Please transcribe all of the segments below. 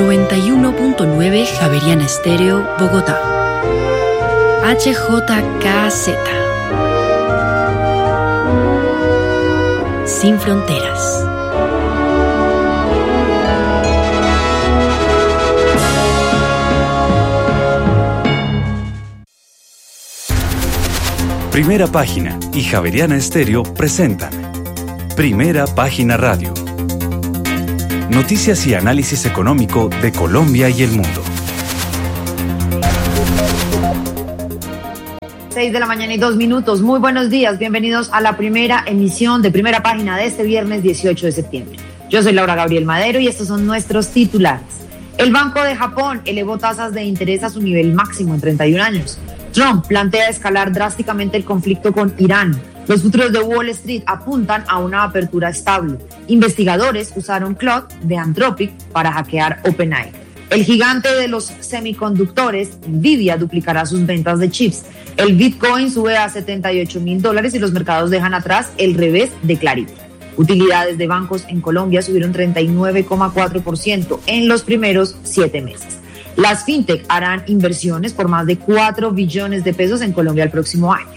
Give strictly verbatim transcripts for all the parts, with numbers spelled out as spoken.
noventa y uno punto nueve Javeriana Estéreo, Bogotá. H J K Z. Sin fronteras. Primera Página y Javeriana Estéreo presentan Primera Página Radio. Noticias y análisis económico de Colombia y el mundo. seis de la mañana y dos minutos. Muy buenos días. Bienvenidos a la primera emisión de Primera Página de este viernes dieciocho de septiembre. Yo soy Laura Gabriel Madero y estos son nuestros titulares. El Banco de Japón elevó tasas de interés a su nivel máximo en treinta y un años. Trump plantea escalar drásticamente el conflicto con Irán. Los futuros de Wall Street apuntan a una apertura estable. Investigadores usaron Claude de Anthropic para hackear OpenAI. El gigante de los semiconductores, Nvidia, duplicará sus ventas de chips. El Bitcoin sube a setenta y ocho mil dólares y los mercados dejan atrás el revés de Clarita. Utilidades de bancos en Colombia subieron treinta y nueve coma cuatro por ciento en los primeros siete meses. Las fintech harán inversiones por más de cuatro billones de pesos en Colombia el próximo año.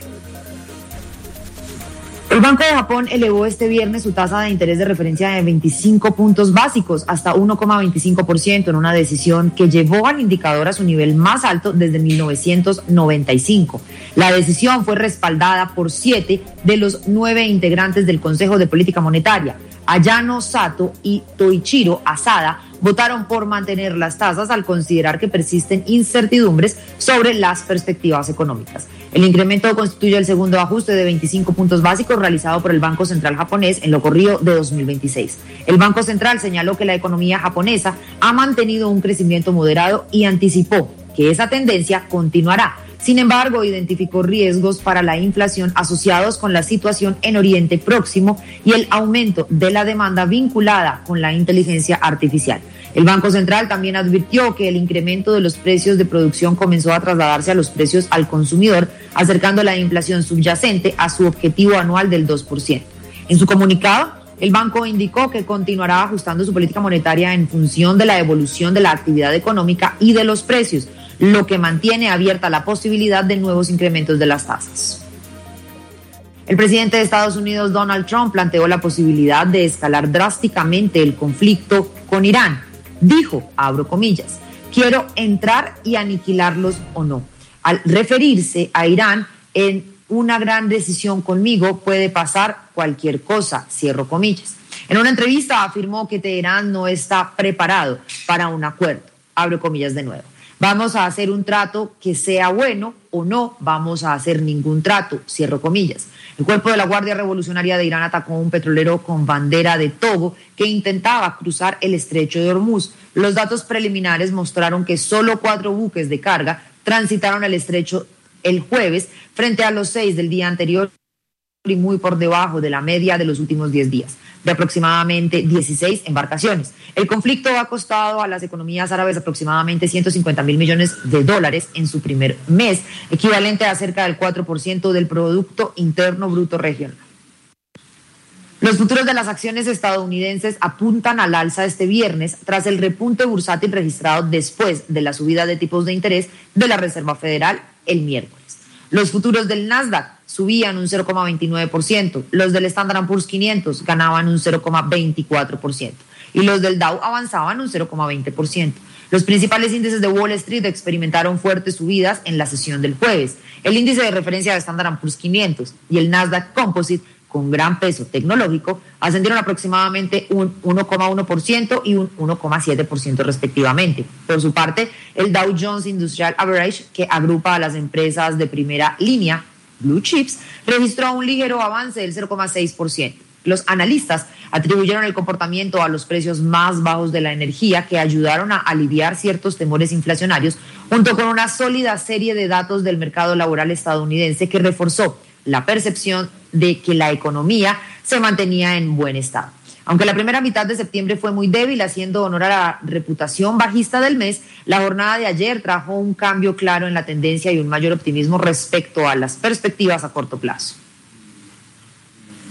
El Banco de Japón elevó este viernes su tasa de interés de referencia de veinticinco puntos básicos hasta uno coma veinticinco por ciento en una decisión que llevó al indicador a su nivel más alto desde mil novecientos noventa y cinco. La decisión fue respaldada por siete de los nueve integrantes del Consejo de Política Monetaria. Ayano Sato y Toichiro Asada votaron por mantener las tasas al considerar que persisten incertidumbres sobre las perspectivas económicas. El incremento constituye el segundo ajuste de veinticinco puntos básicos realizado por el Banco Central japonés en lo corrido de dos mil veintiséis. El Banco Central señaló que la economía japonesa ha mantenido un crecimiento moderado y anticipó que esa tendencia continuará. Sin embargo, identificó riesgos para la inflación asociados con la situación en Oriente Próximo y el aumento de la demanda vinculada con la inteligencia artificial. El Banco Central también advirtió que el incremento de los precios de producción comenzó a trasladarse a los precios al consumidor, acercando la inflación subyacente a su objetivo anual del dos por ciento. En su comunicado, el banco indicó que continuará ajustando su política monetaria en función de la evolución de la actividad económica y de los precios, lo que mantiene abierta la posibilidad de nuevos incrementos de las tasas. El presidente de Estados Unidos, Donald Trump, planteó la posibilidad de escalar drásticamente el conflicto con Irán. Dijo, abro comillas, quiero entrar y aniquilarlos o no. Al referirse a Irán en una gran decisión conmigo puede pasar cualquier cosa, cierro comillas. En una entrevista afirmó que Teherán no está preparado para un acuerdo, abro comillas de nuevo. Vamos a hacer un trato que sea bueno o no vamos a hacer ningún trato, cierro comillas. El cuerpo de la Guardia Revolucionaria de Irán atacó a un petrolero con bandera de Togo que intentaba cruzar el estrecho de Hormuz. Los datos preliminares mostraron que solo cuatro buques de carga transitaron el estrecho el jueves frente a los seis del día anterior y muy por debajo de la media de los últimos diez días, de aproximadamente dieciséis embarcaciones. El conflicto ha costado a las economías árabes aproximadamente ciento cincuenta mil millones de dólares en su primer mes, equivalente a cerca del cuatro por ciento del Producto Interno Bruto Regional. Los futuros de las acciones estadounidenses apuntan al alza este viernes tras el repunte bursátil registrado después de la subida de tipos de interés de la Reserva Federal el miércoles. Los futuros del Nasdaq subían un cero coma veintinueve por ciento, los del Standard and Poor's quinientos ganaban un cero coma veinticuatro por ciento y los del Dow avanzaban un cero coma veinte por ciento. Los principales índices de Wall Street experimentaron fuertes subidas en la sesión del jueves. El índice de referencia de Standard and Poor's quinientos y el Nasdaq Composite, con gran peso tecnológico, ascendieron aproximadamente un uno coma uno por ciento y un uno coma siete por ciento respectivamente. Por su parte, el Dow Jones Industrial Average, que agrupa a las empresas de primera línea, Blue Chips, registró un ligero avance del cero coma seis por ciento. Los analistas atribuyeron el comportamiento a los precios más bajos de la energía que ayudaron a aliviar ciertos temores inflacionarios, junto con una sólida serie de datos del mercado laboral estadounidense que reforzó la percepción de que la economía se mantenía en buen estado. Aunque la primera mitad de septiembre fue muy débil, haciendo honor a la reputación bajista del mes, la jornada de ayer trajo un cambio claro en la tendencia y un mayor optimismo respecto a las perspectivas a corto plazo.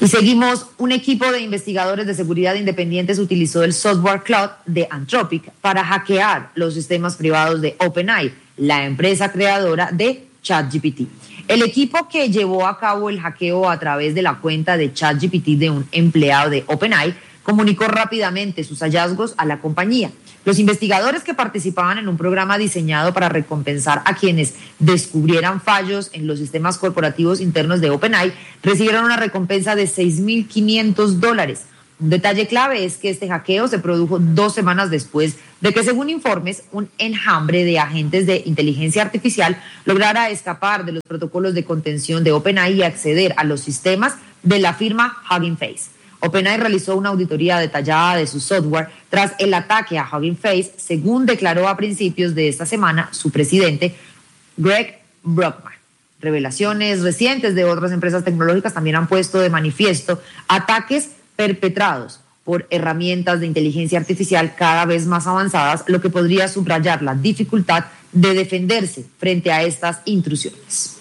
Y seguimos, un equipo de investigadores de seguridad independientes utilizó el software cloud de Anthropic para hackear los sistemas privados de OpenAI, la empresa creadora de ChatGPT. El equipo que llevó a cabo el hackeo a través de la cuenta de ChatGPT de un empleado de OpenAI comunicó rápidamente sus hallazgos a la compañía. Los investigadores que participaban en un programa diseñado para recompensar a quienes descubrieran fallos en los sistemas corporativos internos de OpenAI recibieron una recompensa de seis mil quinientos dólares. Un detalle clave es que este hackeo se produjo dos semanas después de que, según informes, un enjambre de agentes de inteligencia artificial lograra escapar de los protocolos de contención de OpenAI y acceder a los sistemas de la firma Hugging Face. OpenAI realizó una auditoría detallada de su software tras el ataque a Hugging Face, según declaró a principios de esta semana su presidente, Greg Brockman. Revelaciones recientes de otras empresas tecnológicas también han puesto de manifiesto ataques perpetrados por herramientas de inteligencia artificial cada vez más avanzadas, lo que podría subrayar la dificultad de defenderse frente a estas intrusiones.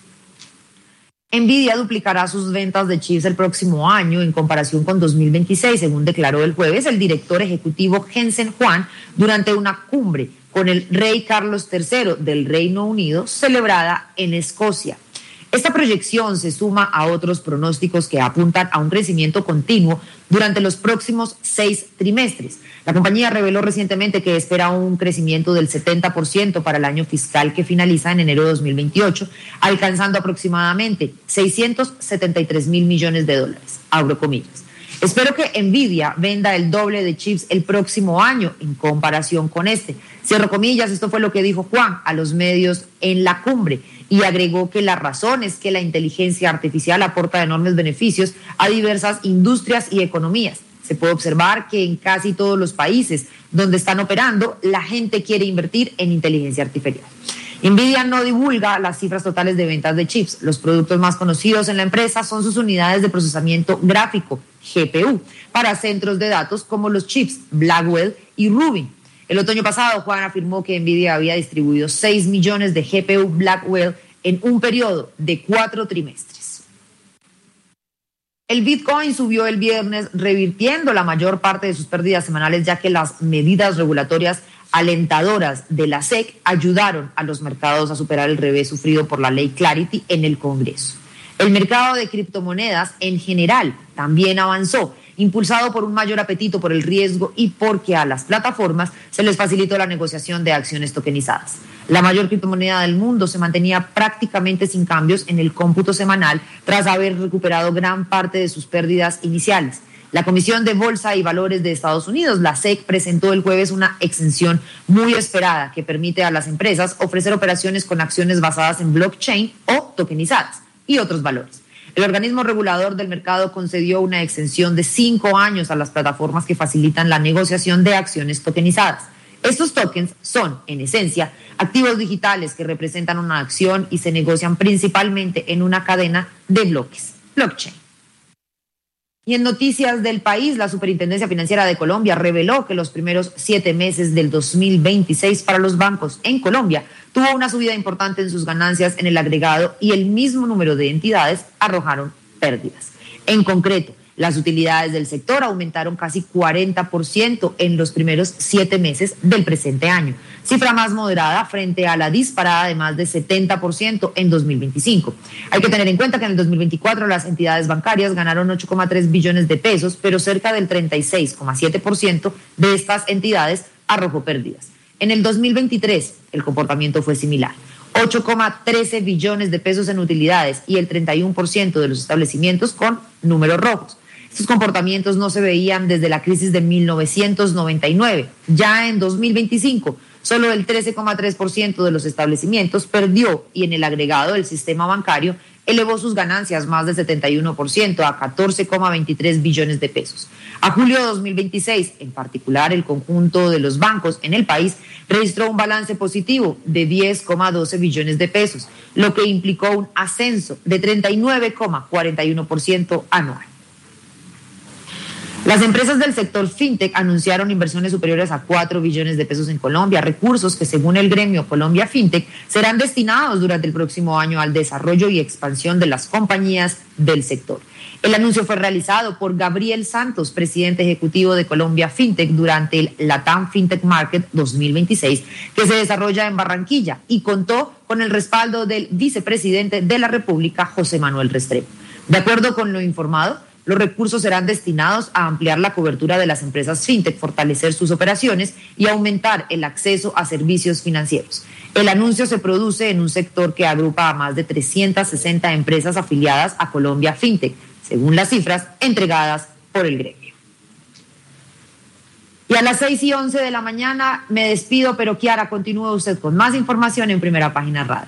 Nvidia duplicará sus ventas de chips el próximo año en comparación con dos mil veintiséis, según declaró el jueves el director ejecutivo Jensen Huang durante una cumbre con el rey Carlos tercero del Reino Unido celebrada en Escocia. Esta proyección se suma a otros pronósticos que apuntan a un crecimiento continuo durante los próximos seis trimestres. La compañía reveló recientemente que espera un crecimiento del setenta por ciento para el año fiscal que finaliza en enero de dos mil veintiocho, alcanzando aproximadamente seiscientos setenta y tres mil millones de dólares, abro comillas. Espero que Nvidia venda el doble de chips el próximo año en comparación con este. Cierro comillas, esto fue lo que dijo Juan a los medios en la cumbre y agregó que la razón es que la inteligencia artificial aporta enormes beneficios a diversas industrias y economías. Se puede observar que en casi todos los países donde están operando, la gente quiere invertir en inteligencia artificial. Nvidia no divulga las cifras totales de ventas de chips. Los productos más conocidos en la empresa son sus unidades de procesamiento gráfico, G P U, para centros de datos como los chips Blackwell y Rubin. El otoño pasado, Juan afirmó que Nvidia había distribuido seis millones de G P U Blackwell en un periodo de cuatro trimestres. El Bitcoin subió el viernes, revirtiendo la mayor parte de sus pérdidas semanales, ya que las medidas regulatorias alentadoras de la S E C ayudaron a los mercados a superar el revés sufrido por la ley Clarity en el Congreso. El mercado de criptomonedas en general también avanzó, impulsado por un mayor apetito por el riesgo y porque a las plataformas se les facilitó la negociación de acciones tokenizadas. La mayor criptomoneda del mundo se mantenía prácticamente sin cambios en el cómputo semanal tras haber recuperado gran parte de sus pérdidas iniciales. La Comisión de Bolsa y Valores de Estados Unidos, la S E C, presentó el jueves una exención muy esperada que permite a las empresas ofrecer operaciones con acciones basadas en blockchain o tokenizadas y otros valores. El organismo regulador del mercado concedió una exención de cinco años a las plataformas que facilitan la negociación de acciones tokenizadas. Estos tokens son, en esencia, activos digitales que representan una acción y se negocian principalmente en una cadena de bloques, blockchain. Y en noticias del país, la Superintendencia Financiera de Colombia reveló que los primeros siete meses del dos mil veintiséis para los bancos en Colombia tuvo una subida importante en sus ganancias en el agregado y el mismo número de entidades arrojaron pérdidas. En concreto, las utilidades del sector aumentaron casi cuarenta por ciento en los primeros siete meses del presente año, cifra más moderada frente a la disparada de más de setenta por ciento en dos mil veinticinco. Hay que tener en cuenta que en el dos mil veinticuatro las entidades bancarias ganaron ocho coma tres billones de pesos, pero cerca del treinta y seis coma siete por ciento de estas entidades arrojó pérdidas. En el dos mil veintitrés el comportamiento fue similar. ocho coma trece billones de pesos en utilidades y el treinta y uno por ciento de los establecimientos con números rojos. Estos comportamientos no se veían desde la crisis de mil novecientos noventa y nueve. Ya en dos mil veinticinco, solo el trece coma tres por ciento de los establecimientos perdió y en el agregado del sistema bancario elevó sus ganancias más del setenta y uno por ciento a catorce coma veintitrés billones de pesos. A julio de dos mil veintiséis, en particular, el conjunto de los bancos en el país registró un balance positivo de diez coma doce billones de pesos, lo que implicó un ascenso de treinta y nueve coma cuarenta y uno por ciento anual. Las empresas del sector fintech anunciaron inversiones superiores a cuatro billones de pesos en Colombia, recursos que según el gremio Colombia Fintech serán destinados durante el próximo año al desarrollo y expansión de las compañías del sector. El anuncio fue realizado por Gabriel Santos, presidente ejecutivo de Colombia FinTech, durante el LATAM FinTech Market dos mil veintiséis, que se desarrolla en Barranquilla, y contó con el respaldo del vicepresidente de la República, José Manuel Restrepo. De acuerdo con lo informado, los recursos serán destinados a ampliar la cobertura de las empresas FinTech, fortalecer sus operaciones y aumentar el acceso a servicios financieros. El anuncio se produce en un sector que agrupa a más de trescientas sesenta empresas afiliadas a Colombia FinTech, según las cifras entregadas por el gremio. Y a las seis y once de la mañana me despido, pero Kiara, continúe usted con más información en Primera Página Radio.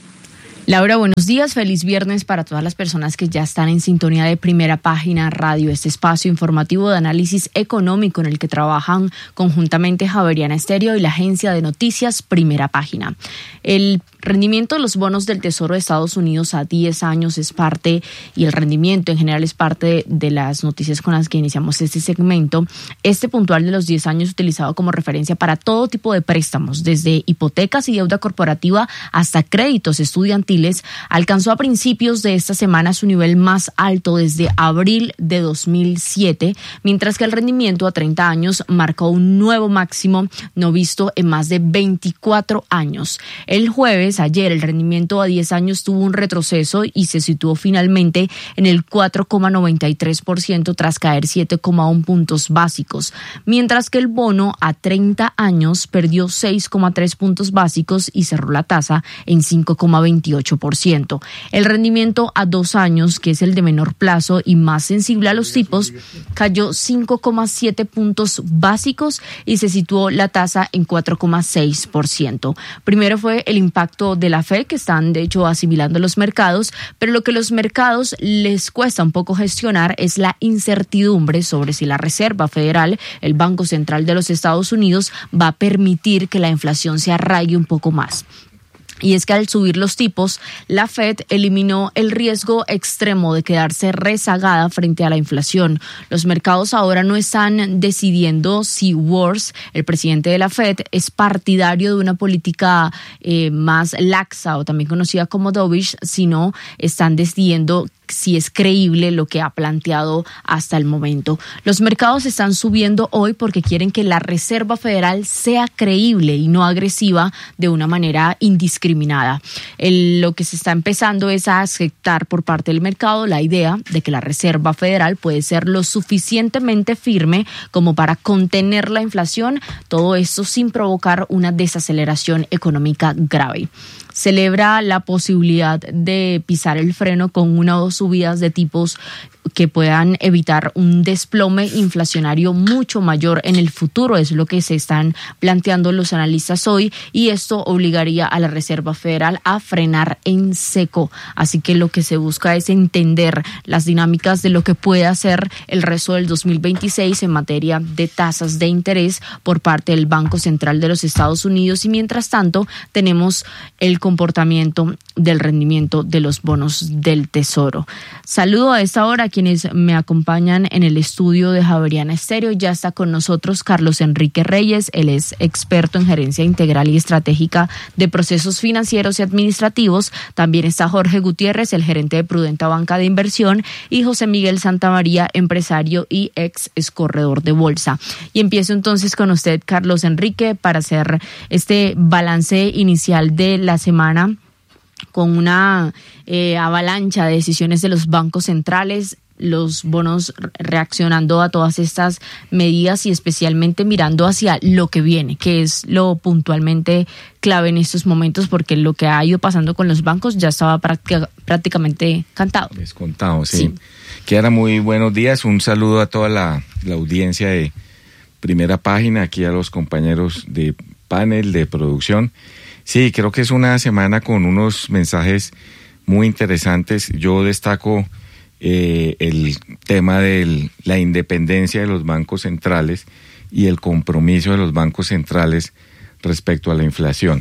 Laura, buenos días, feliz viernes para todas las personas que ya están en sintonía de Primera Página Radio, este espacio informativo de análisis económico en el que trabajan conjuntamente Javeriana Estéreo y la agencia de noticias Primera Página. El rendimiento de los bonos del Tesoro de Estados Unidos a diez años es parte, y el rendimiento en general es parte de, de las noticias con las que iniciamos este segmento. Este puntual de los diez años utilizado como referencia para todo tipo de préstamos, desde hipotecas y deuda corporativa hasta créditos estudiantiles, alcanzó a principios de esta semana su nivel más alto desde abril de dos mil siete, mientras que el rendimiento a treinta años marcó un nuevo máximo no visto en más de veinticuatro años. El jueves, ayer, el rendimiento a diez años tuvo un retroceso y se situó finalmente en el cuatro coma noventa y tres por ciento tras caer siete coma uno puntos básicos, mientras que el bono a treinta años perdió seis coma tres puntos básicos y cerró la tasa en cinco coma veintiocho por ciento. El rendimiento a dos años, que es el de menor plazo y más sensible a los tipos, cayó cinco coma siete puntos básicos y se situó la tasa en cuatro coma seis por ciento. Primero fue el impacto de la Fed, que están de hecho asimilando los mercados, pero lo que los mercados les cuesta un poco gestionar es la incertidumbre sobre si la Reserva Federal, el Banco Central de los Estados Unidos, va a permitir que la inflación se arraigue un poco más. Y es que al subir los tipos, la Fed eliminó el riesgo extremo de quedarse rezagada frente a la inflación. Los mercados ahora no están decidiendo si Wars, el presidente de la Fed, es partidario de una política eh, más laxa o también conocida como dovish, sino están decidiendo si es creíble lo que ha planteado hasta el momento. Los mercados están subiendo hoy porque quieren que la Reserva Federal sea creíble y no agresiva de una manera indiscriminada. El, lo que se está empezando es a aceptar por parte del mercado la idea de que la Reserva Federal puede ser lo suficientemente firme como para contener la inflación, todo esto sin provocar una desaceleración económica grave. Celebra la posibilidad de pisar el freno con una o dos subidas de tipos que puedan evitar un desplome inflacionario mucho mayor en el futuro. Es lo que se están planteando los analistas hoy, y esto obligaría a la Reserva Federal a frenar en seco. Así que lo que se busca es entender las dinámicas de lo que puede hacer el resto del dos mil veintiséis en materia de tasas de interés por parte del Banco Central de los Estados Unidos, y mientras tanto tenemos el comportamiento del rendimiento de los bonos del Tesoro. Saludo a esta hora a quienes me acompañan en el estudio de Javeriana Estéreo. Ya está con nosotros Carlos Enrique Reyes, él es experto en gerencia integral y estratégica de procesos financieros y administrativos. También está Jorge Gutiérrez, el gerente de Prudenta Banca de Inversión, y José Miguel Santamaría, empresario y ex escorredor de bolsa. Y empiezo entonces con usted, Carlos Enrique, para hacer este balance inicial de la semana con una eh, avalancha de decisiones de los bancos centrales, los bonos reaccionando a todas estas medidas y especialmente mirando hacia lo que viene, que es lo puntualmente clave en estos momentos, porque lo que ha ido pasando con los bancos ya estaba práctica, prácticamente cantado. Descontado, sí. sí. Kiara, muy buenos días. Un saludo a toda la, la audiencia de Primera Página, aquí a los compañeros de panel de producción. Sí, creo que es una semana con unos mensajes muy interesantes. Yo destaco eh, el tema de la independencia de los bancos centrales y el compromiso de los bancos centrales respecto a la inflación.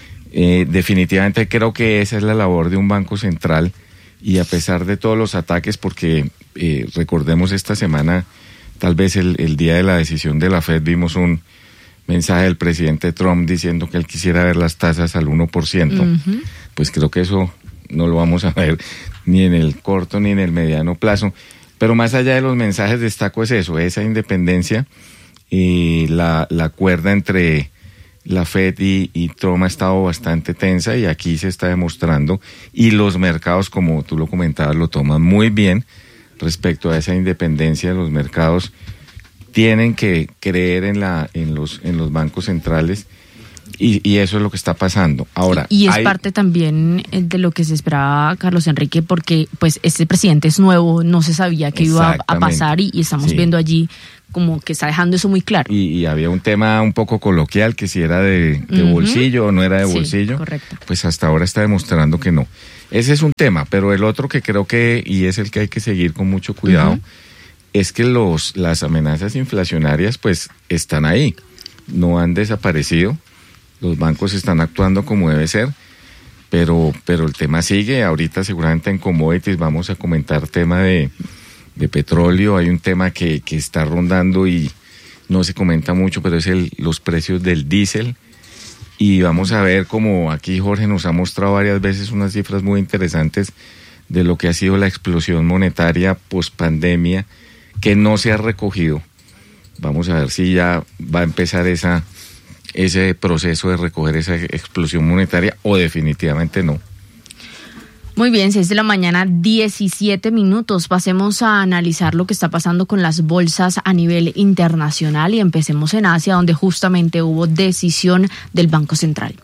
Eh, definitivamente creo que esa es la labor de un banco central, y a pesar de todos los ataques, porque eh, recordemos esta semana, tal vez el, el día de la decisión de la Fed, vimos un mensaje del presidente Trump diciendo que él quisiera ver las tasas al uno por ciento, uh-huh. Pues creo que eso no lo vamos a ver ni en el corto ni en el mediano plazo. Pero más allá de los mensajes destaco es eso, esa independencia y la, la cuerda entre la Fed y, y Trump ha estado bastante tensa y aquí se está demostrando y los mercados, como tú lo comentabas, lo toman muy bien respecto a esa independencia. Los mercados tienen que creer en la en los en los bancos centrales y, y eso es lo que está pasando ahora. Y es hay... parte también de lo que se esperaba, Carlos Enrique, porque pues este presidente es nuevo, no se sabía qué iba a pasar y, y estamos sí. viendo allí como que está dejando eso muy claro. Y, y había un tema un poco coloquial, que si era de, de uh-huh. bolsillo o no era de sí, bolsillo, correcto. Pues hasta ahora está demostrando que no. Ese es un tema, pero el otro que creo que, y es el que hay que seguir con mucho cuidado, uh-huh. es que los las amenazas inflacionarias pues están ahí, no han desaparecido, los bancos están actuando como debe ser, pero, pero el tema sigue. Ahorita seguramente en commodities vamos a comentar tema de... de petróleo, hay un tema que, que está rondando y no se comenta mucho, pero es el, los precios del diésel, y vamos a ver como aquí Jorge nos ha mostrado varias veces unas cifras muy interesantes de lo que ha sido la explosión monetaria post pandemia que no se ha recogido. Vamos a ver si ya va a empezar esa ese proceso de recoger esa explosión monetaria o definitivamente no. Muy bien, seis de la mañana, diecisiete minutos. Pasemos a analizar lo que está pasando con las bolsas a nivel internacional y empecemos en Asia, donde justamente hubo decisión del Banco Central.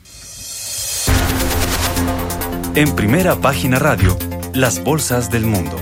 En Primera Página Radio, las bolsas del mundo.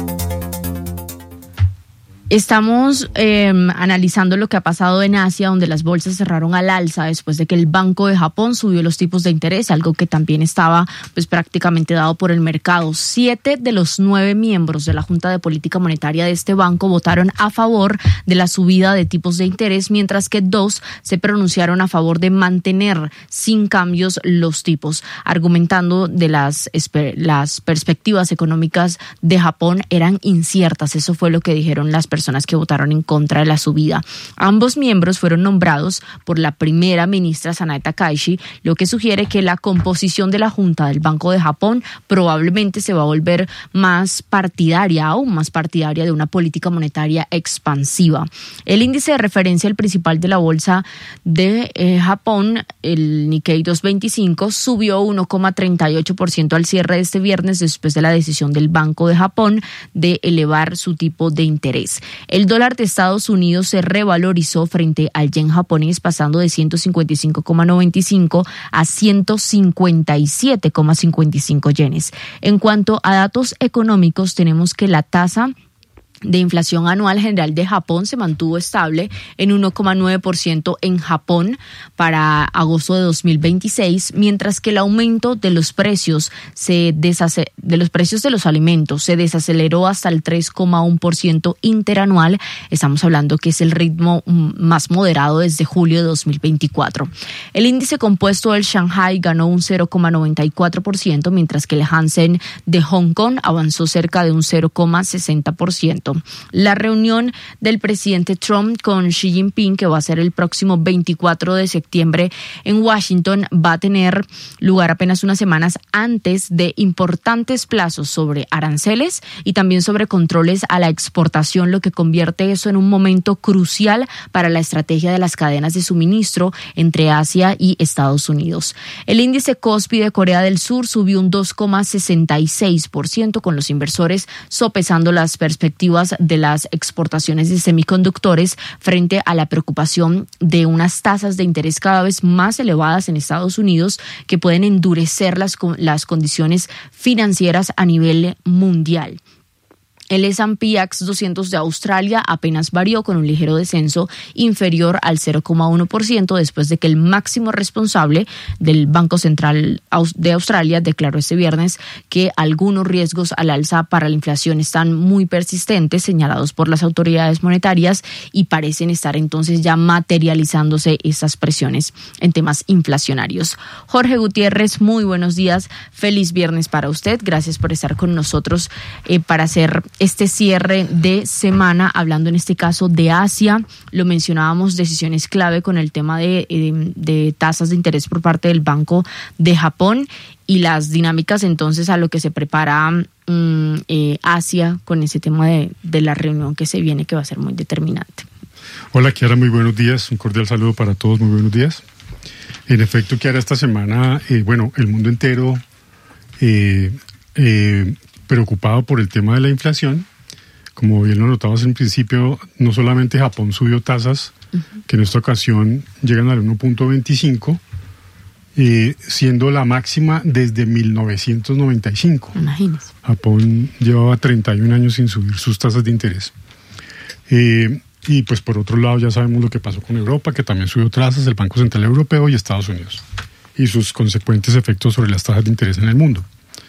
Estamos eh, analizando lo que ha pasado en Asia, donde las bolsas cerraron al alza después de que el Banco de Japón subió los tipos de interés, algo que también estaba pues prácticamente dado por el mercado. Siete de los nueve miembros de la Junta de Política Monetaria de este banco votaron a favor de la subida de tipos de interés, mientras que dos se pronunciaron a favor de mantener sin cambios los tipos, argumentando de las, las perspectivas económicas de Japón eran inciertas. Eso fue lo que dijeron las personas personas que votaron en contra de la subida. Ambos miembros fueron nombrados por la primera ministra Sanae Takaichi, lo que sugiere que la composición de la Junta del Banco de Japón probablemente se va a volver más partidaria, aún más partidaria de una política monetaria expansiva. El índice de referencia, el principal de la bolsa de eh, Japón, el Nikkei doscientos veinticinco, subió uno coma treinta y ocho por ciento al cierre de este viernes después de la decisión del Banco de Japón de elevar su tipo de interés. El dólar de Estados Unidos se revalorizó frente al yen japonés, pasando de ciento cincuenta y cinco coma noventa y cinco a ciento cincuenta y siete coma cincuenta y cinco yenes. En cuanto a datos económicos, tenemos que la tasa de inflación anual general de Japón se mantuvo estable en uno coma nueve por ciento en Japón para agosto de dos mil veintiséis, mientras que el aumento de los precios se desace- de los precios de los alimentos se desaceleró hasta el tres coma uno por ciento interanual. Estamos hablando que es el ritmo más moderado desde julio de dos mil veinticuatro. El índice compuesto del Shanghai ganó un cero coma noventa y cuatro por ciento, mientras que el Hansen de Hong Kong avanzó cerca de un cero coma sesenta por ciento. La reunión del presidente Trump con Xi Jinping, que va a ser el próximo veinticuatro de septiembre en Washington, va a tener lugar apenas unas semanas antes de importantes plazos sobre aranceles y también sobre controles a la exportación, lo que convierte eso en un momento crucial para la estrategia de las cadenas de suministro entre Asia y Estados Unidos. El índice Kospi de Corea del Sur subió un dos coma sesenta y seis por ciento, con los inversores sopesando las perspectivas de las exportaciones de semiconductores frente a la preocupación de unas tasas de interés cada vez más elevadas en Estados Unidos que pueden endurecer las, las condiciones financieras a nivel mundial. El ese and pe A X doscientos de Australia apenas varió con un ligero descenso inferior al cero coma uno por ciento después de que el máximo responsable del Banco Central de Australia declaró este viernes que algunos riesgos al alza para la inflación están muy persistentes, señalados por las autoridades monetarias, y parecen estar entonces ya materializándose estas presiones en temas inflacionarios. Jorge Gutiérrez, muy buenos días, feliz viernes para usted, gracias por estar con nosotros eh, para hacer este cierre de semana, hablando en este caso de Asia. Lo mencionábamos, decisiones clave con el tema de, de, de tasas de interés por parte del Banco de Japón y las dinámicas entonces a lo que se prepara um, eh, Asia con ese tema de, de la reunión que se viene, que va a ser muy determinante. Hola, Kiara, muy buenos días. Un cordial saludo para todos, muy buenos días. En efecto, Kiara, esta semana, eh, bueno, el mundo entero eh, eh, preocupado por el tema de la inflación. Como bien lo notabas en principio, no solamente Japón subió tasas, uh-huh. que en esta ocasión llegan al uno punto veinticinco, eh, siendo la máxima desde mil novecientos noventa y cinco. Imagínese. Japón llevaba treinta y un años sin subir sus tasas de interés. Eh, y pues por otro lado ya sabemos lo que pasó con Europa, que también subió tasas, el Banco Central Europeo y Estados Unidos, y sus consecuentes efectos sobre las tasas de interés en el mundo.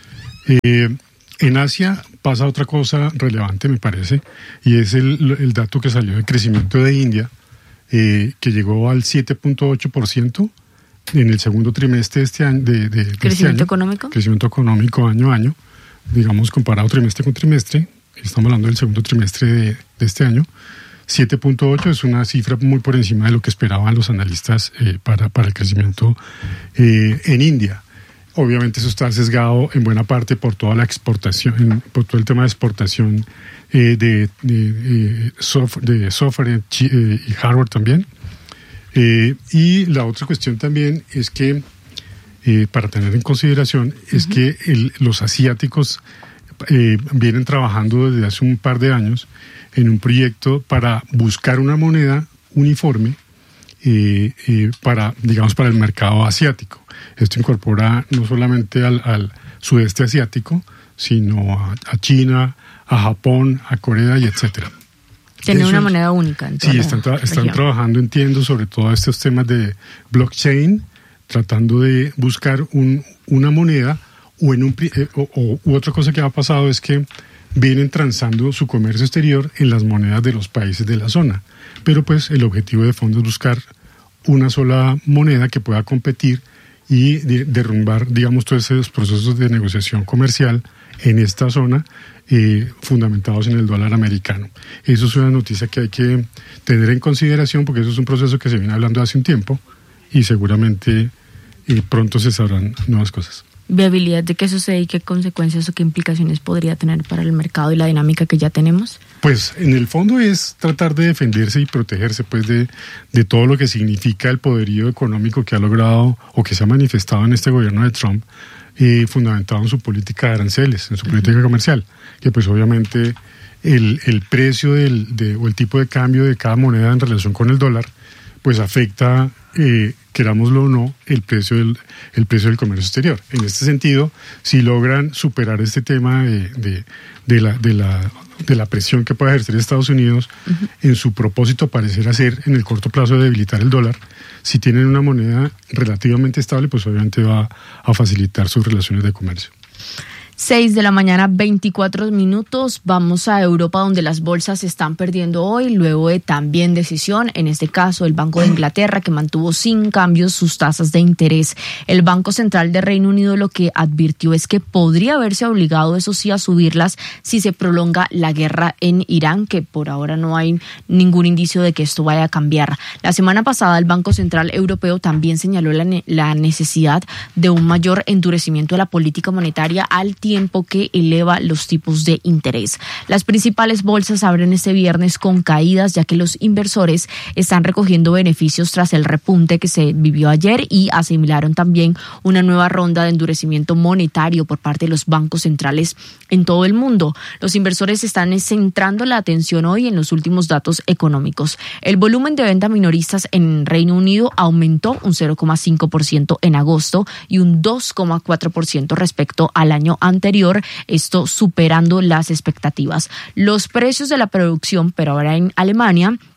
Eh, en Asia pasa otra cosa relevante, me parece, y es el, el dato que salió de crecimiento de India, eh, que llegó al siete punto ocho por ciento en el segundo trimestre de este año. De, de, de ¿Crecimiento este año, económico? Crecimiento económico año a año, digamos comparado trimestre con trimestre. Estamos hablando del segundo trimestre de, de este año. siete punto ocho es una cifra muy por encima de lo que esperaban los analistas eh, para, para el crecimiento eh, en India. Obviamente eso está sesgado en buena parte por toda la exportación, por todo el tema de exportación eh, de, de, de, software, de software eh, y hardware también. Eh, y la otra cuestión también es que, eh, para tener en consideración, uh-huh. es que el, los asiáticos eh, vienen trabajando desde hace un par de años en un proyecto para buscar una moneda uniforme eh, eh, para, digamos, para el mercado asiático. Esto incorpora no solamente al, al sudeste asiático, sino a, a China, a Japón, a Corea y etcétera. Tener una moneda única. En toda sí, están, tra- están trabajando, entiendo, sobre todo estos temas de blockchain, tratando de buscar un, una moneda o en un eh, o, o u otra cosa que ha pasado es que vienen transando su comercio exterior en las monedas de los países de la zona. Pero pues el objetivo de fondo es buscar una sola moneda que pueda competir y derrumbar, digamos, todos esos procesos de negociación comercial en esta zona eh, fundamentados en el dólar americano. Eso es una noticia que hay que tener en consideración porque eso es un proceso que se viene hablando hace un tiempo y seguramente eh, pronto se sabrán nuevas cosas. ¿Viabilidad de qué sucede y qué consecuencias o qué implicaciones podría tener para el mercado y la dinámica que ya tenemos? Pues en el fondo es tratar de defenderse y protegerse pues de, de todo lo que significa el poderío económico que ha logrado o que se ha manifestado en este gobierno de Trump, eh, fundamentado en su política de aranceles, en su política uh-huh. comercial, que pues obviamente el, el precio del, de, o el tipo de cambio de cada moneda en relación con el dólar pues afecta, eh, querámoslo o no, el precio del el precio del comercio exterior. En este sentido, si logran superar este tema de, de, de, la, de, la, de la presión que puede ejercer Estados Unidos, uh-huh. en su propósito parecerá ser en el corto plazo de debilitar el dólar, si tienen una moneda relativamente estable, pues obviamente va a facilitar sus relaciones de comercio. seis de la mañana, veinticuatro minutos. Vamos a Europa, donde las bolsas se están perdiendo hoy, luego de también decisión, en este caso el Banco de Inglaterra, que mantuvo sin cambios sus tasas de interés. El Banco Central de Reino Unido lo que advirtió es que podría verse obligado, eso sí, a subirlas si se prolonga la guerra en Irán, que por ahora no hay ningún indicio de que esto vaya a cambiar. La semana pasada el Banco Central Europeo también señaló la, ne- la necesidad de un mayor endurecimiento de la política monetaria al tiempo tiempo que eleva los tipos de interés. Las principales bolsas abren este viernes con caídas, ya que los inversores están recogiendo beneficios tras el repunte que se vivió ayer y asimilaron también una nueva ronda de endurecimiento monetario por parte de los bancos centrales en todo el mundo. Los inversores están centrando la atención hoy en los últimos datos económicos. El volumen de venta minoristas en Reino Unido aumentó un cero coma cinco por ciento en agosto y un dos coma cuatro por ciento respecto al año anterior. Anterior, esto superando las expectativas. Los precios de la producción, pero ahora en Alemania,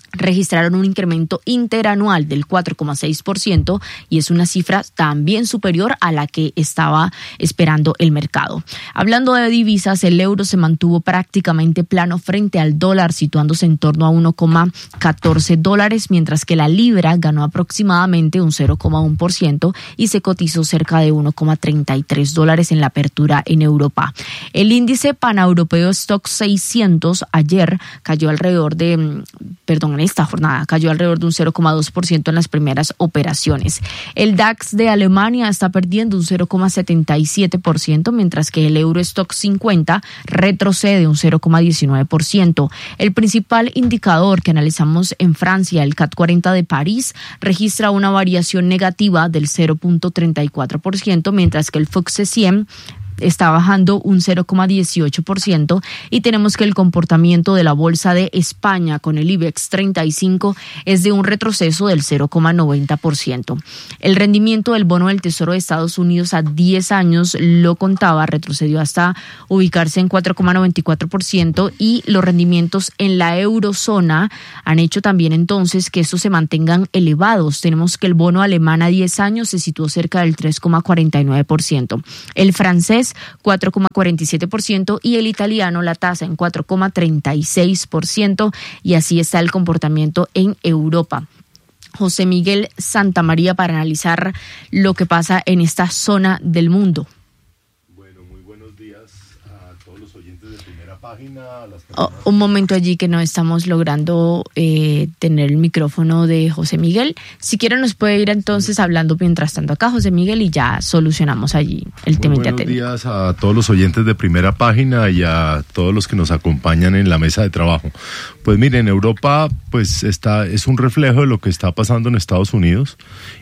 registraron un incremento interanual del cuatro coma seis por ciento y es una cifra también superior a la que estaba esperando el mercado. Hablando de divisas, el euro se mantuvo prácticamente plano frente al dólar, situándose en torno a uno coma catorce dólares, mientras que la libra ganó aproximadamente un cero coma uno por ciento y se cotizó cerca de uno coma treinta y tres dólares en la apertura en Europa. El índice paneuropeo Stoxx seiscientos ayer cayó alrededor de, perdón, esta jornada cayó alrededor de un cero coma dos por ciento en las primeras operaciones. El DAX de Alemania está perdiendo un cero coma setenta y siete por ciento, mientras que el Eurostoxx cincuenta retrocede un cero coma diecinueve por ciento. El principal indicador que analizamos en Francia, el C A C cuarenta de París, registra una variación negativa del cero coma treinta y cuatro por ciento, mientras que el F T S E cien está bajando un cero coma dieciocho por ciento y tenemos que el comportamiento de la bolsa de España con el IBEX treinta y cinco es de un retroceso del cero coma noventa por ciento. El rendimiento del bono del Tesoro de Estados Unidos a diez años lo contaba, retrocedió hasta ubicarse en cuatro coma noventa y cuatro por ciento y los rendimientos en la eurozona han hecho también entonces que estos se mantengan elevados. Tenemos que el bono alemán a diez años se situó cerca del tres coma cuarenta y nueve por ciento. El francés cuatro coma cuarenta y siete por ciento y el italiano la tasa en cuatro coma treinta y seis por ciento y así está el comportamiento en Europa. José Miguel Santamaría para analizar lo que pasa en esta zona del mundo. Bueno, muy buenos días a todos los oyentes de Primera Página. A las oh, un momento allí que no estamos logrando eh, tener el micrófono de José Miguel. Si quiere nos puede ir entonces hablando mientras tanto acá, José Miguel, y ya solucionamos allí el tema. Buenos días a todos los oyentes de Primera Página y a todos los que nos acompañan en la mesa de trabajo. Pues miren, Europa pues está, es un reflejo de lo que está pasando en Estados Unidos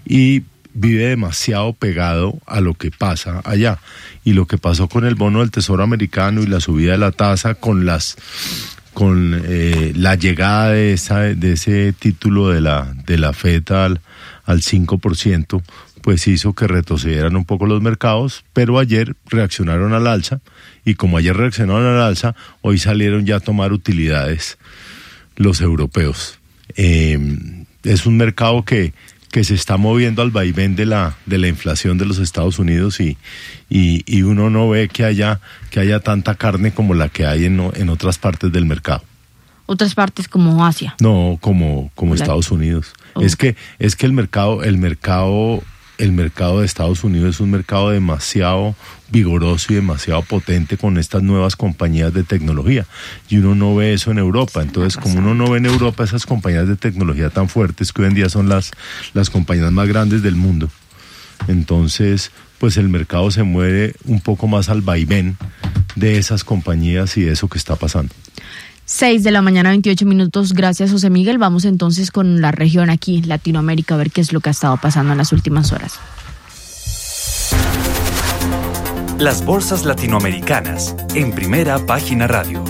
y vive demasiado pegado a lo que pasa allá. Y lo que pasó con el bono del Tesoro americano y la subida de la tasa con las con eh, la llegada de esa de ese título de la de la Fed al, al cinco por ciento, pues hizo que retrocedieran un poco los mercados, pero ayer reaccionaron al alza y como ayer reaccionaron al alza, hoy salieron ya a tomar utilidades los europeos. Eh, es un mercado que que se está moviendo al vaivén de la de la inflación de los Estados Unidos y y, y uno no ve que haya que haya tanta carne como la que hay en, en otras partes del mercado. Otras partes como Asia. No, como como la... Estados Unidos. Oh. Es que es que el mercado el mercado el mercado de Estados Unidos es un mercado demasiado vigoroso y demasiado potente con estas nuevas compañías de tecnología. Y uno no ve eso en Europa. Entonces, como uno no ve en Europa esas compañías de tecnología tan fuertes que hoy en día son las, las compañías más grandes del mundo, entonces, pues el mercado se mueve un poco más al vaivén de esas compañías y de eso que está pasando. seis de la mañana, veintiocho minutos. Gracias, José Miguel. Vamos entonces con la región aquí, Latinoamérica, a ver qué es lo que ha estado pasando en las últimas horas. Las bolsas latinoamericanas en Primera Página Radio.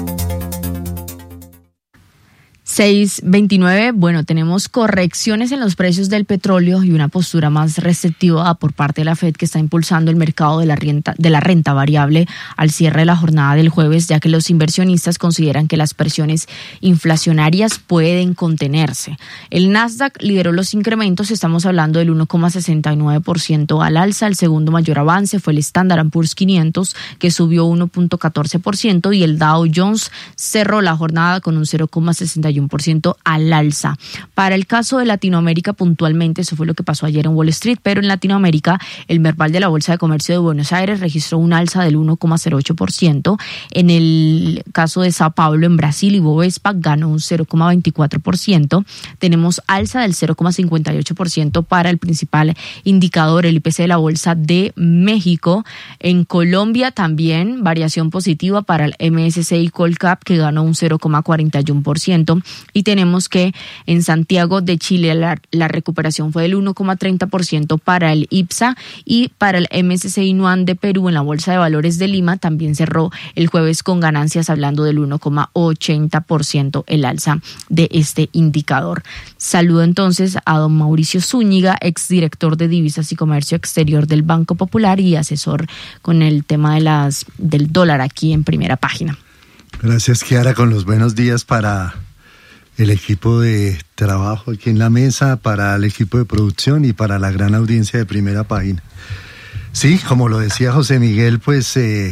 seis veintinueve, bueno, tenemos correcciones en los precios del petróleo y una postura más receptiva por parte de la Fed que está impulsando el mercado de la renta, de la renta variable al cierre de la jornada del jueves, ya que los inversionistas consideran que las presiones inflacionarias pueden contenerse. El Nasdaq lideró los incrementos, estamos hablando del uno coma sesenta y nueve por ciento al alza. El segundo mayor avance fue el Standard and Poor's quinientos, que subió uno coma catorce por ciento, y el Dow Jones cerró la jornada con un cero coma sesenta y uno por ciento al alza. Para el caso de Latinoamérica puntualmente, eso fue lo que pasó ayer en Wall Street, pero en Latinoamérica el Merval de la Bolsa de Comercio de Buenos Aires registró un alza del uno coma cero ocho por ciento. En el caso de Sao Paulo, en Brasil, Ibovespa ganó un cero coma veinticuatro por ciento. Tenemos alza del cero coma cincuenta y ocho por ciento para el principal indicador, el I P C de la Bolsa de México. En Colombia también variación positiva para el M S C I Colcap, que ganó un cero coma cuarenta y uno por ciento. Y tenemos que en Santiago de Chile la, la recuperación fue del uno coma treinta por ciento para el I P S A, y para el M S C I Nuan de Perú en la Bolsa de Valores de Lima también cerró el jueves con ganancias, hablando del uno coma ochenta por ciento el alza de este indicador. Saludo entonces a don Mauricio Zúñiga, exdirector de Divisas y Comercio Exterior del Banco Popular y asesor con el tema de las del dólar aquí en Primera Página. Gracias, Kiara, con los buenos días para el equipo de trabajo aquí en la mesa, para el equipo de producción y para la gran audiencia de Primera Página. Sí, como lo decía José Miguel, pues eh,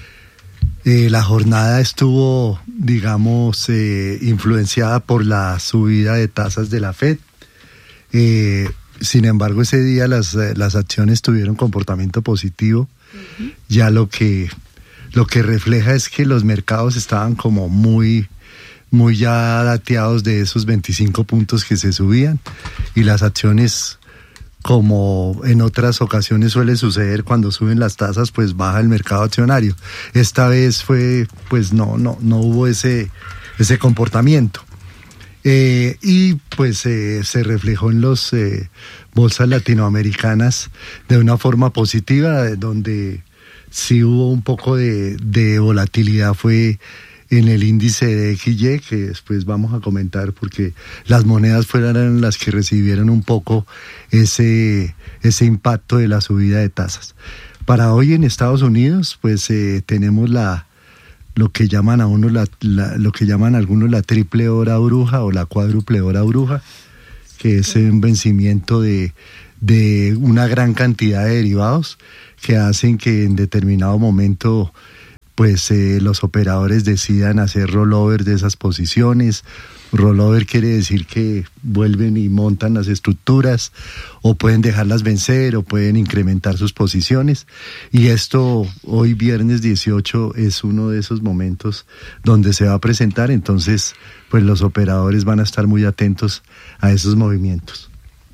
eh, la jornada estuvo, digamos, eh, influenciada por la subida de tasas de la Fed. Eh, sin embargo, ese día las, las acciones tuvieron comportamiento positivo. Uh-huh. Ya lo que, lo que refleja es que los mercados estaban como muy, muy ya dateados de esos veinticinco puntos que se subían, y las acciones, como en otras ocasiones suele suceder cuando suben las tasas, pues baja el mercado accionario. Esta vez fue, pues no, no, no hubo ese, ese comportamiento. Eh, y pues eh, se reflejó en las eh, bolsas latinoamericanas de una forma positiva, donde sí hubo un poco de, de volatilidad fue en el índice de X Y, que después vamos a comentar, porque las monedas fueron las que recibieron un poco ese, ese impacto de la subida de tasas. Para hoy en Estados Unidos, pues eh, tenemos la lo que llaman a uno la, la, lo que llaman algunos la triple hora bruja o la cuádruple hora bruja, que es un vencimiento de, de una gran cantidad de derivados que hacen que en determinado momento pues eh, los operadores decidan hacer rollover de esas posiciones. Rollover quiere decir que vuelven y montan las estructuras, o pueden dejarlas vencer, o pueden incrementar sus posiciones. Y esto hoy viernes dieciocho es uno de esos momentos donde se va a presentar. Entonces, pues los operadores van a estar muy atentos a esos movimientos.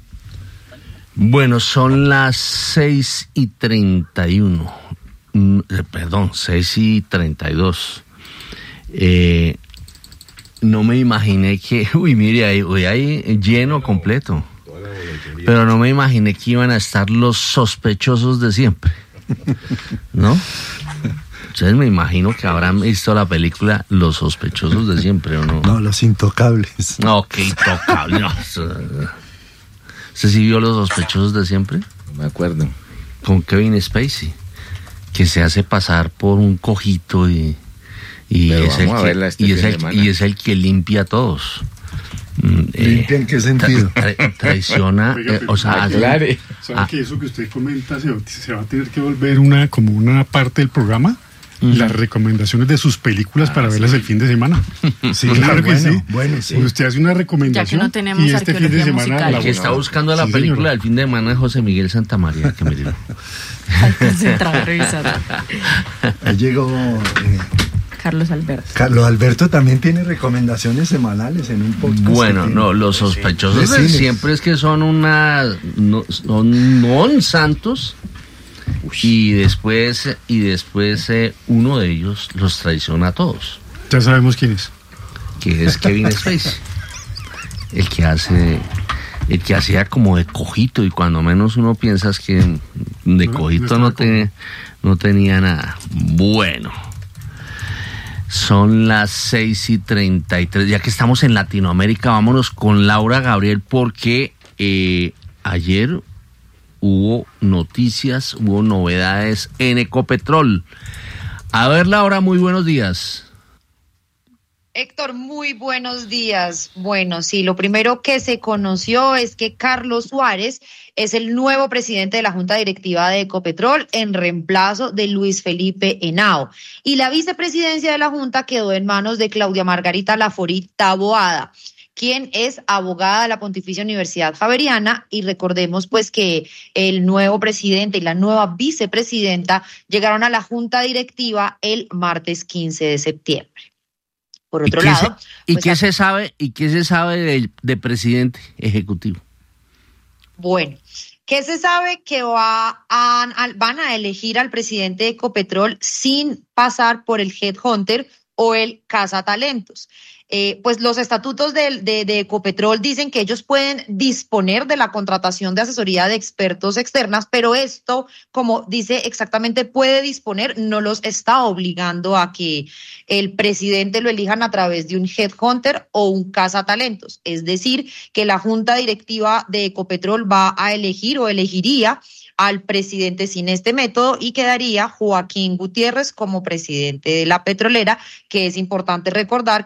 Bueno, son las seis y treinta y uno. Perdón, seis y treinta y dos. Eh... No me imaginé que, uy, mire, ahí, hoy hay lleno completo, pero no me imaginé que iban a estar los sospechosos de siempre, ¿no? Ustedes me imagino que habrán visto la película Los sospechosos de siempre, ¿o no? No, Los Intocables. No, qué intocable. No. ¿Usted sí vio Los sospechosos de siempre? No me acuerdo. Con Kevin Spacey, que se hace pasar por un cojito y... Y es, el que, este y, es el, y es el que limpia a todos. ¿Limpia en qué sentido? Tra, tra, traiciona, Oiga, eh, o sea... Claro. ¿Sabe ah, que eso que usted comenta se, se va a tener que volver una como una parte del programa? Uh-huh. Las recomendaciones de sus películas ah, para verlas sí. el fin de semana. Sí, claro que bueno, sí. Bueno, sí. Usted hace una recomendación, ya que no tenemos y este fin de semana... El que está buscando la sí, película señora. del fin de semana es José Miguel Santamaría, que me dijo. Hay que entrar a revisar. Ahí llegó... Eh, Carlos Alberto. Carlos Alberto también tiene recomendaciones semanales en un podcast. Bueno, no, los sospechosos de siempre es que son una, no, son non santos, y después y después eh, uno de ellos los traiciona a todos. Ya sabemos quién es. Que es Kevin Spacey, el que hace, el que hacía como de cojito, y cuando menos uno piensa es que de cojito no te, no tenía nada. Bueno. Son las seis y treinta y tres, ya que estamos en Latinoamérica, vámonos con Laura Gabriel, porque eh, ayer hubo noticias, hubo novedades en Ecopetrol. A ver, Laura, muy buenos días. Héctor, muy buenos días. Bueno, sí, lo primero que se conoció es que Carlos Suárez es el nuevo presidente de la Junta Directiva de Ecopetrol en reemplazo de Luis Felipe Henao. Y la vicepresidencia de la Junta quedó en manos de Claudia Margarita Laforí Taboada, quien es abogada de la Pontificia Universidad Javeriana, y recordemos pues que el nuevo presidente y la nueva vicepresidenta llegaron a la Junta Directiva el martes quince de septiembre. Por otro ¿Y lado... Se, ¿Y pues, qué se sabe, y qué se sabe de, de presidente ejecutivo? Bueno, ¿qué se sabe? Que va a, van a elegir al presidente de Ecopetrol sin pasar por el Headhunter o el Cazatalentos. Eh, pues los estatutos de, de, de Ecopetrol dicen que ellos pueden disponer de la contratación de asesoría de expertos externas, pero esto, como dice exactamente puede disponer, no los está obligando a que el presidente lo elijan a través de un headhunter o un cazatalentos. Es decir, que la junta directiva de Ecopetrol va a elegir o elegiría al presidente sin este método, y quedaría Joaquín Gutiérrez como presidente de la petrolera, que es importante recordar que Joaquín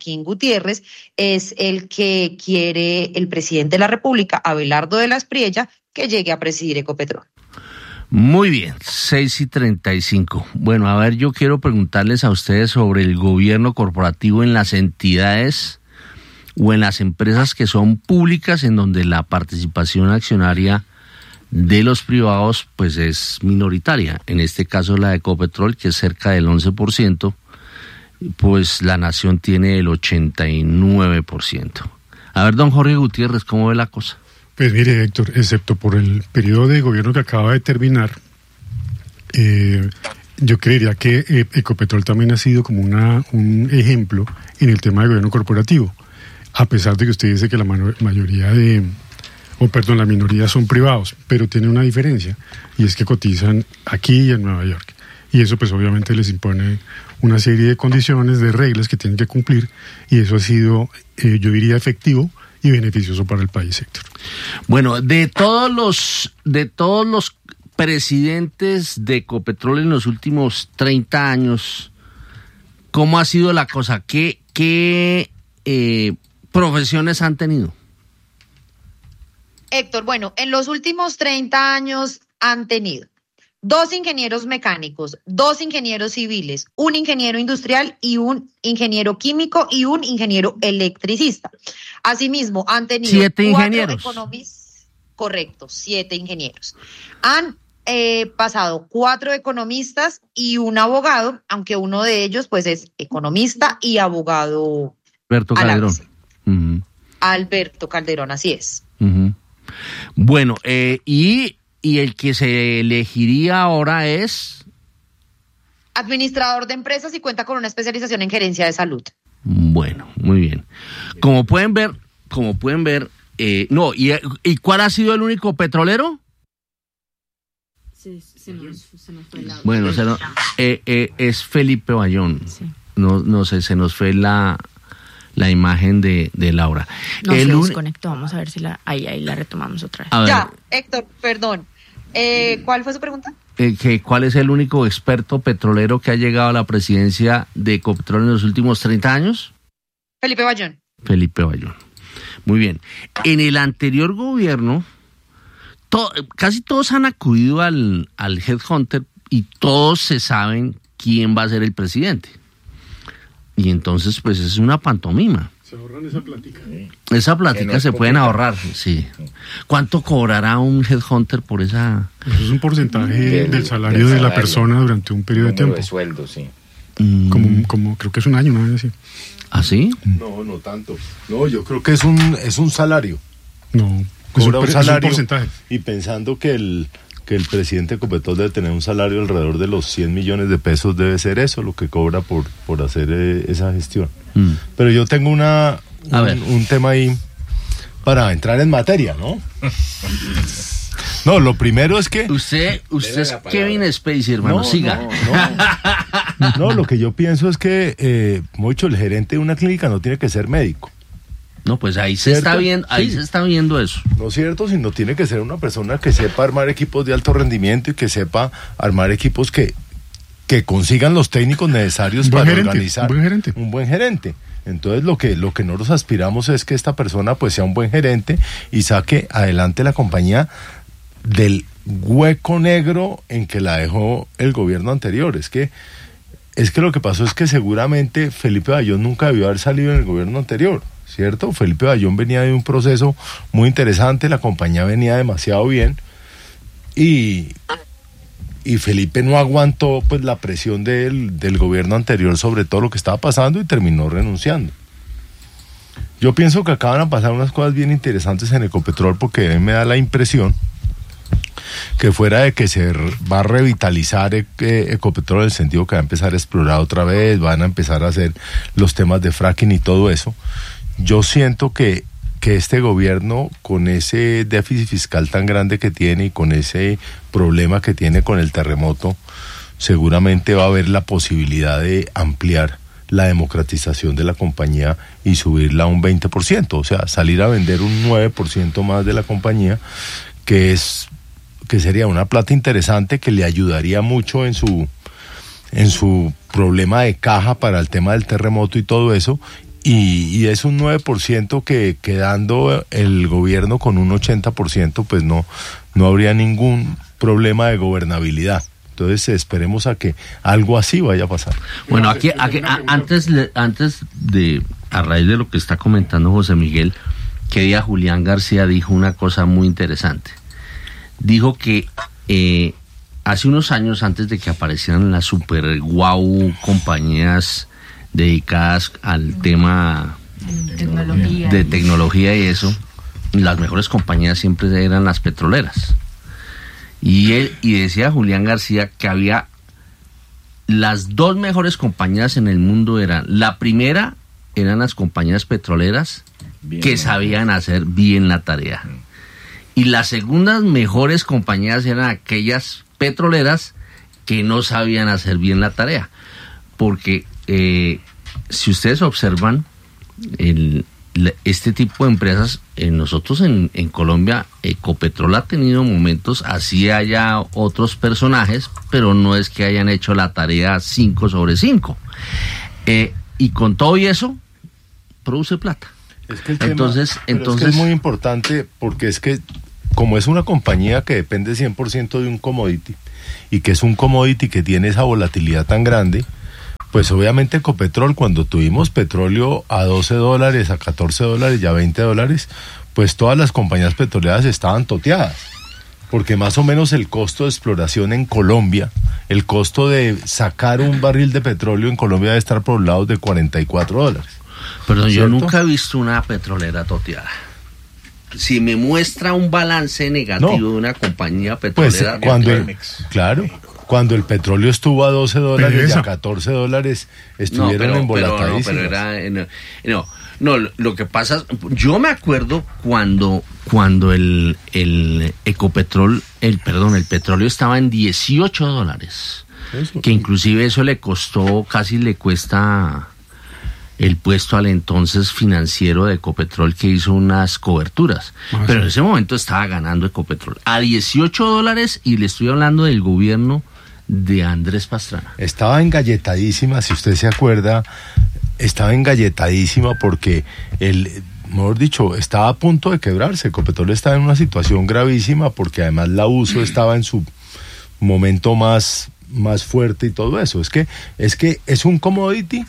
Joaquín Gutiérrez, es el que quiere el presidente de la República, Abelardo de la Espriella, que llegue a presidir Ecopetrol. Muy bien, seis y treinta y cinco. Bueno, a ver, yo quiero preguntarles a ustedes sobre el gobierno corporativo en las entidades o en las empresas que son públicas, en donde la participación accionaria de los privados pues es minoritaria. En este caso la de Ecopetrol, que es cerca del once por ciento, pues la nación tiene el ochenta y nueve por ciento. A ver, don Jorge Gutiérrez, ¿cómo ve la cosa? Pues mire, Héctor, excepto por el periodo de gobierno que acaba de terminar, eh, yo creería que eh, Ecopetrol también ha sido como una, un ejemplo en el tema de gobierno corporativo, a pesar de que usted dice que la mayoría de, o perdón, la minoría son privados, pero tiene una diferencia, y es que cotizan aquí y en Nueva York. Y eso pues obviamente les impone una serie de condiciones, de reglas que tienen que cumplir, y eso ha sido, eh, yo diría, efectivo y beneficioso para el país, Héctor. Bueno, de todos los de todos los presidentes de Ecopetrol en los últimos treinta años, ¿cómo ha sido la cosa? ¿Qué, qué eh, profesiones han tenido? Héctor, bueno, en los últimos treinta años han tenido dos ingenieros mecánicos, dos ingenieros civiles, un ingeniero industrial y un ingeniero químico y un ingeniero electricista. Asimismo, han tenido siete cuatro ingenieros. economistas, correcto, siete ingenieros. Han eh, pasado cuatro economistas y un abogado, aunque uno de ellos pues es economista y abogado. Alberto Calderón. Uh-huh. Alberto Calderón, así es. Uh-huh. Bueno, eh, y... Y el que se elegiría ahora es... administrador de empresas y cuenta con una especialización en gerencia de salud. Bueno, muy bien. Como pueden ver, como pueden ver, eh, no, ¿y, ¿y cuál ha sido el único petrolero? Sí, se nos, se nos fue la... Bueno, se nos, eh, eh, es Felipe Bayón. Sí. No, no sé, se nos fue la... la imagen de, de Laura. No, el se un... desconectó, vamos a ver si la ahí, ahí la retomamos otra vez. A ver. Ya, Héctor, perdón. Eh, ¿Cuál fue su pregunta? Eh, que, ¿Cuál es el único experto petrolero que ha llegado a la presidencia de Ecopetrol en los últimos treinta años? Felipe Bayón. Felipe Bayón. Muy bien. En el anterior gobierno, to, casi todos han acudido al, al Headhunter y todos se saben quién va a ser el presidente. Y entonces, pues es una pantomima. Se ahorran esa plática. Sí. Esa plática no se pueden ahorrar, sí. ¿Cuánto cobrará un headhunter por esa...? Eso es un porcentaje del, del, salario del salario de la persona durante un periodo de tiempo. De sueldo, sí. Mm. Como, como creo que es un año, ¿no? Así. ¿Ah, sí? No, no tanto. No, yo creo que es un, es un salario. No, cobra es un, un salario. Es un porcentaje. Y pensando que el... que el presidente de Ecopetrol debe tener un salario alrededor de los cien millones de pesos, debe ser eso lo que cobra por, por hacer eh, esa gestión. Mm. Pero yo tengo una un, un tema ahí para entrar en materia, ¿no? No, lo primero es que... Usted, usted es Kevin Spacey, hermano, no, siga. No, no. No, lo que yo pienso es que, eh, mucho, el gerente de una clínica no tiene que ser médico. No, pues ahí se está viendo, ahí sí. se está viendo eso. No es cierto, sino tiene que ser una persona que sepa armar equipos de alto rendimiento y que sepa armar equipos que, que consigan los técnicos necesarios para gerente, organizar. Un buen gerente. Un buen gerente. Entonces lo que, lo que nosotros aspiramos es que esta persona pues sea un buen gerente y saque adelante la compañía del hueco negro en que la dejó el gobierno anterior. Es que, es que lo que pasó es que seguramente Felipe Bayón nunca debió haber salido en el gobierno anterior. ¿Cierto? Felipe Bayón venía de un proceso muy interesante, la compañía venía demasiado bien y, y Felipe no aguantó pues la presión del, del gobierno anterior sobre todo lo que estaba pasando y terminó renunciando. Yo pienso que acaban a pasar unas cosas bien interesantes en Ecopetrol porque a mí me da la impresión que fuera de que se va a revitalizar Ecopetrol en el sentido que va a empezar a explorar otra vez, van a empezar a hacer los temas de fracking y todo eso. Yo siento que, que este gobierno, con ese déficit fiscal tan grande que tiene y con ese problema que tiene con el terremoto, seguramente va a haber la posibilidad de ampliar la democratización de la compañía y subirla a un veinte por ciento, o sea, salir a vender un nueve por ciento más de la compañía, que es que sería una plata interesante que le ayudaría mucho en su en su problema de caja para el tema del terremoto y todo eso. y, y es un nueve por ciento que quedando el gobierno con un ochenta por ciento, pues no, no habría ningún problema de gobernabilidad. Entonces esperemos a que algo así vaya a pasar. Bueno, aquí, aquí a, antes, antes de, a raíz de lo que está comentando José Miguel, que día Julián García dijo una cosa muy interesante. Dijo que eh, hace unos años, antes de que aparecieran las super guau compañías dedicadas al tema tecnología. de tecnología y eso, las mejores compañías siempre eran las petroleras. Y él y decía Julián García que había las dos mejores compañías en el mundo. Eran la primera eran las compañías petroleras bien, que sabían hacer bien la tarea, y las segundas mejores compañías eran aquellas petroleras que no sabían hacer bien la tarea, porque eh, si ustedes observan el este tipo de empresas, eh, nosotros en, en Colombia, Ecopetrol ha tenido momentos, así haya otros personajes, pero no es que hayan hecho la tarea cinco sobre cinco. Eh, y con todo y eso, produce plata. Es que el entonces, tema, entonces es, que es muy importante, porque es que como es una compañía que depende cien por ciento de un commodity, y que es un commodity que tiene esa volatilidad tan grande, pues obviamente Ecopetrol, cuando tuvimos petróleo a doce dólares, a catorce dólares y a veinte dólares, pues todas las compañías petroleras estaban toteadas, porque más o menos el costo de exploración en Colombia, el costo de sacar un barril de petróleo en Colombia debe estar por lados de cuarenta y cuatro dólares. Pero yo nunca he visto una petrolera toteada. Si me muestra un balance negativo no, de una compañía petrolera, pues cuando el, claro, cuando el petróleo estuvo a doce dólares y a catorce dólares estuvieron no, embolatadísimos. Pero, no, pero era, no, no, no, lo que pasa, yo me acuerdo cuando, cuando el, el Ecopetrol, el perdón, el petróleo estaba en dieciocho dólares, eso, que inclusive eso le costó, casi le cuesta el puesto al entonces financiero de Ecopetrol, que hizo unas coberturas. Ah, pero sí. En ese momento estaba ganando Ecopetrol a dieciocho dólares, y le estoy hablando del gobierno de Andrés Pastrana. Estaba engalletadísima, si usted se acuerda, estaba engalletadísima porque el, mejor dicho, estaba a punto de quebrarse. Ecopetrol estaba en una situación gravísima porque además la uso estaba en su momento más, más fuerte y todo eso. Es que es que es un commodity.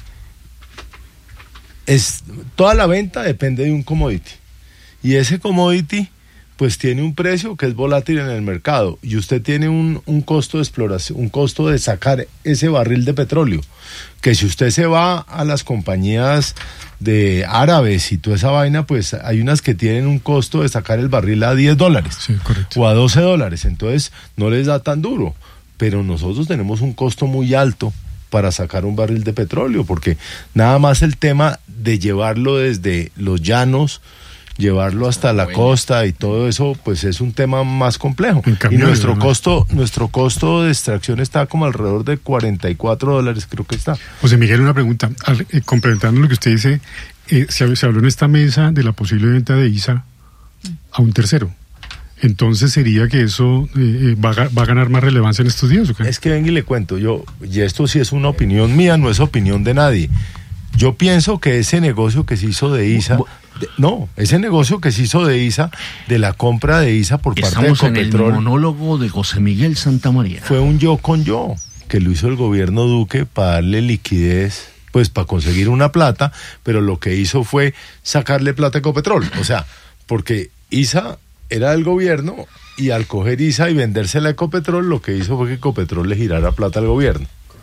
Es, toda la venta depende de un commodity, y ese commodity pues tiene un precio que es volátil en el mercado, y usted tiene un, un costo de exploración, un costo de sacar ese barril de petróleo, que si usted se va a las compañías de árabes y toda esa vaina, pues hay unas que tienen un costo de sacar el barril a diez dólares, sí, correcto, o a doce dólares, entonces no les da tan duro, pero nosotros tenemos un costo muy alto para sacar un barril de petróleo, porque nada más el tema de llevarlo desde los llanos, llevarlo hasta la costa y todo eso, pues es un tema más complejo. Y nuestro ¿no? costo, nuestro costo de extracción está como alrededor de cuarenta y cuatro dólares, creo que está. José Miguel, una pregunta, eh, complementando lo que usted dice, eh, se, se habló en esta mesa de la posible venta de I S A a un tercero. Entonces sería que eso eh, va, a, va a ganar más relevancia en estos días, ¿o qué? Es que venga y le cuento, yo, y esto sí es una opinión mía, no es opinión de nadie. Yo pienso que ese negocio que se hizo de I S A, de, no, ese negocio que se hizo de I S A, de la compra de I S A por parte de Ecopetrol. Estamos en el monólogo de José Miguel Santamaría. Fue un yo con yo, que lo hizo el gobierno Duque para darle liquidez, pues para conseguir una plata, pero lo que hizo fue sacarle plata a Ecopetrol, o sea, porque I S A era del gobierno, y al coger I S A y vendérsela a Ecopetrol, lo que hizo fue que Ecopetrol le girara plata al gobierno.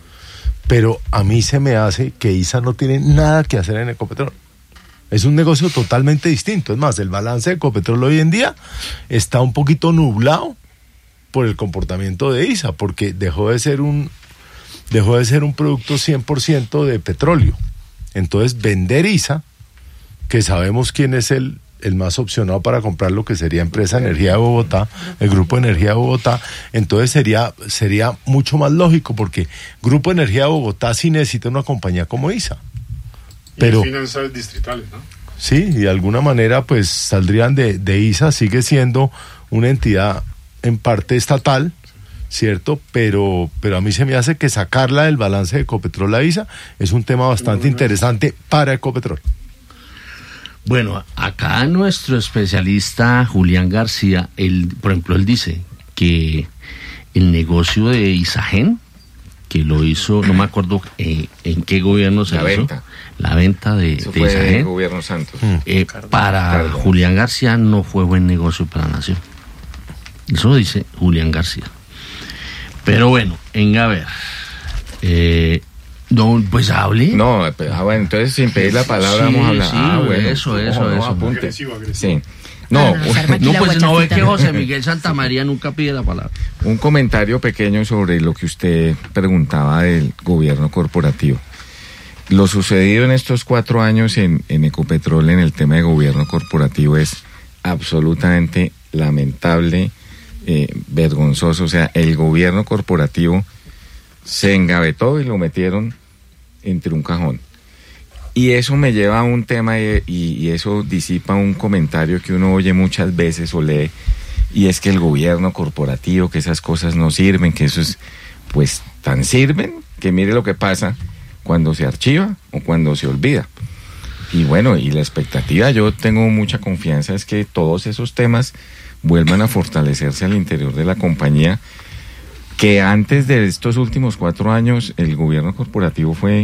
Pero a mí se me hace que I S A no tiene nada que hacer en Ecopetrol. Es un negocio totalmente distinto. Es más, el balance de Ecopetrol hoy en día está un poquito nublado por el comportamiento de I S A, porque dejó de ser un, dejó de ser un producto cien por ciento de petróleo. Entonces, vender I S A, que sabemos quién es el el más opcionado para comprar lo que sería Empresa Energía de Bogotá, el Grupo Energía de Bogotá, entonces sería, sería mucho más lógico, porque Grupo Energía de Bogotá sí necesita una compañía como I S A. Pero, y finanzas distritales, ¿no? Sí, y de alguna manera pues saldrían de, de I S A, sigue siendo una entidad en parte estatal, ¿cierto? Pero, pero a mí se me hace que sacarla del balance de Ecopetrol a I S A es un tema bastante interesante para Ecopetrol. Bueno, acá nuestro especialista Julián García, él, por ejemplo, él dice que el negocio de Isagen, que lo hizo, no me acuerdo eh, en qué gobierno se la hizo, venta. la venta de, Eso de fue Isagen, el gobierno Santos. eh, para Carlos. Julián García no fue buen negocio para la nación. Eso dice Julián García. Pero bueno, venga a ver. Eh, no, pues hable. No, ah, bueno, entonces sin pedir la palabra Sí, vamos a hablar. sí, ah, bueno, eso, eso, no, eso. apunte. Agresivo, agresivo. Sí. No, Para no estar aquí No, la pues no ve guachafita. que José Miguel Santamaría nunca pide la palabra. un comentario pequeño sobre lo que usted preguntaba del gobierno corporativo. Lo sucedido en estos cuatro años en, en Ecopetrol en el tema de gobierno corporativo es absolutamente lamentable, eh, vergonzoso. O sea, el gobierno corporativo se engavetó y lo metieron entre un cajón. Y eso me lleva a un tema y, y eso disipa un comentario que uno oye muchas veces o lee, y es que el gobierno corporativo, que esas cosas no sirven, que eso es, pues, tan sirven, que mire lo que pasa cuando se archiva o cuando se olvida. Y bueno, y la expectativa, yo tengo mucha confianza, es que todos esos temas vuelvan a fortalecerse al interior de la compañía, que antes de estos últimos cuatro años el gobierno corporativo fue